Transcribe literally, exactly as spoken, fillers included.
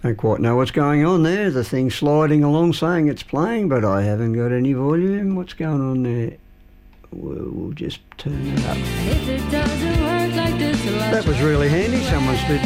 Don't quite know what's going on there. The thing's sliding along saying it's playing, but I haven't got any volume. What's going on there? We'll, we'll just turn it up. If it doesn't work like this, That was really handy. Someone stood